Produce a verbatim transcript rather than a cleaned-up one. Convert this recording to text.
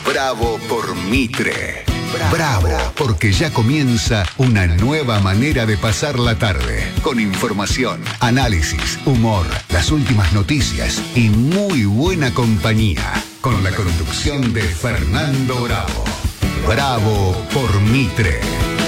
Bravo por Mitre. Bravo, porque ya comienza una nueva manera de pasar la tarde. Con información, análisis, humor, las últimas noticias y muy buena compañía. Con la conducción de Fernando Bravo. Bravo por Mitre.